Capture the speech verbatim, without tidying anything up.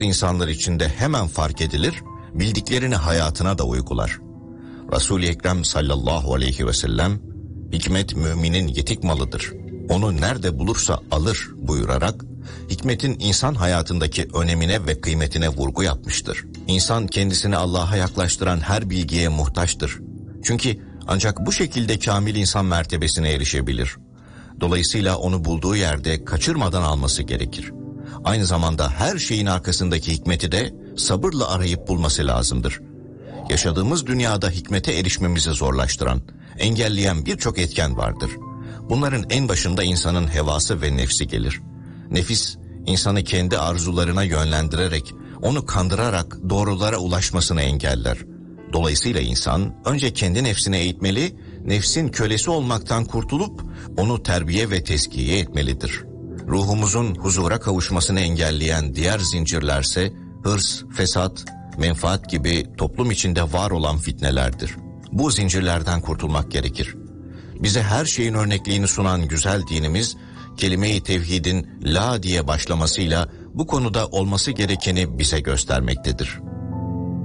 insanlar içinde hemen fark edilir, bildiklerini hayatına da uygular. Resul-i Ekrem sallallahu aleyhi ve sellem, hikmet müminin yetik malıdır, onu nerede bulursa alır buyurarak, hikmetin insan hayatındaki önemine ve kıymetine vurgu yapmıştır. İnsan kendisini Allah'a yaklaştıran her bilgiye muhtaçtır. Çünkü ancak bu şekilde kamil insan mertebesine erişebilir. Dolayısıyla onu bulduğu yerde kaçırmadan alması gerekir. Aynı zamanda her şeyin arkasındaki hikmeti de sabırla arayıp bulması lazımdır. Yaşadığımız dünyada hikmete erişmemizi zorlaştıran, engelleyen birçok etken vardır. Bunların en başında insanın hevası ve nefsi gelir. Nefis, insanı kendi arzularına yönlendirerek, onu kandırarak doğrulara ulaşmasını engeller. Dolayısıyla insan önce kendi nefsine eğitmeli, nefsin kölesi olmaktan kurtulup onu terbiye ve teskiye etmelidir. Ruhumuzun huzura kavuşmasını engelleyen diğer zincirlerse hırs, fesat, menfaat gibi toplum içinde var olan fitnelerdir. Bu zincirlerden kurtulmak gerekir. Bize her şeyin örnekliğini sunan güzel dinimiz, kelime-i tevhidin la diye başlamasıyla bu konuda olması gerekeni bize göstermektedir.